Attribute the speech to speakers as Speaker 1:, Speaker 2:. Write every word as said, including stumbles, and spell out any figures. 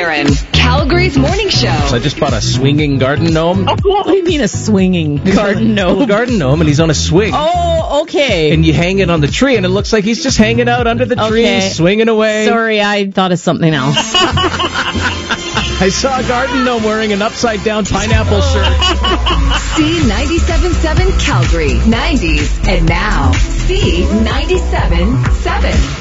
Speaker 1: Sharon, Calgary's morning show.
Speaker 2: So I just bought a swinging garden gnome.
Speaker 3: What do you mean a swinging garden
Speaker 2: A little
Speaker 3: gnome?
Speaker 2: garden gnome, and he's on a swing.
Speaker 3: Oh, okay.
Speaker 2: And you hang it on the tree, and it looks like he's just hanging out under the tree,
Speaker 3: Okay.
Speaker 2: swinging away.
Speaker 3: Sorry, I thought of something else.
Speaker 2: I saw a garden gnome wearing an upside-down pineapple shirt.
Speaker 1: C ninety-seven point seven Calgary, nineties, and now C ninety-seven point seven.